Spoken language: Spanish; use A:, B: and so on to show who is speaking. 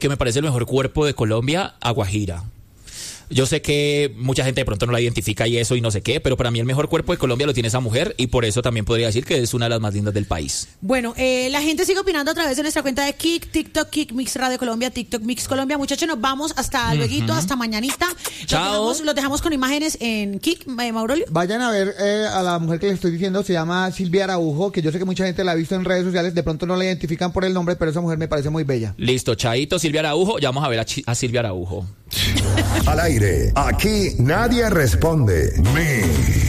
A: que me parece el mejor cuerpo de Colombia, a Guajira. Yo sé que mucha gente de pronto no la identifica y eso y no sé qué, pero para mí el mejor cuerpo de Colombia lo tiene esa mujer y por eso también podría decir que es una de las más lindas del país.
B: Bueno, la gente sigue opinando a través de nuestra cuenta de Kik, TikTok, Kik Mix Radio Colombia, TikTok Mix Colombia. Muchachos, nos vamos hasta luego, hasta mañanita.
A: Chao.
B: Los dejamos con imágenes en Kik, Maurolio.
C: Vayan a ver a la mujer que les estoy diciendo, se llama Silvia Araujo, que yo sé que mucha gente la ha visto en redes sociales, de pronto no la identifican por el nombre, pero esa mujer me parece muy bella.
A: Listo, chaito, Silvia Araujo, ya vamos a ver a Silvia Araujo.
D: Al aire, aquí nadie responde.